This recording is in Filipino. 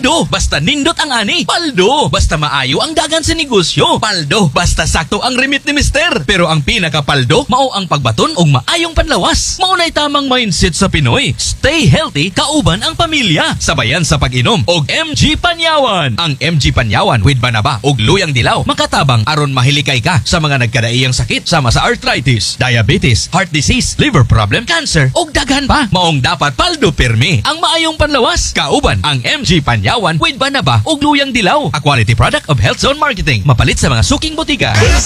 Paldo, basta nindot ang ani. Paldo, basta maayo ang dagan sa negosyo. Paldo, basta sakto ang remit ni Mister. Pero ang pinaka-paldo, mao ang pagbaton og maayong panlawas. Mao na'y tamang mindset sa Pinoy. Stay healthy, kauban ang pamilya. Sabayan sa pag-inom og MG Panyawan. Ang MG Panyawan with banaba og luyang dilaw makatabang aron mahilikay ka sa mga nagkadaiyang sakit sama sa arthritis, diabetes, heart disease, liver problem, cancer og daghan pa. Maong dapat paldo pirmi ang maayong panlawas. Kauban ang MG Panyawan with banaba og luyang dilaw. A quality product of Health Zone Marketing. Mapalit sa mga suking botika.